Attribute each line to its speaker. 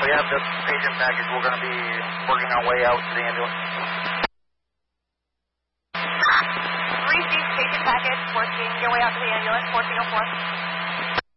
Speaker 1: we have the patient package. We're going to be working our way out to the ambulance.
Speaker 2: Received patient package, working your way out to the ambulance, 1404.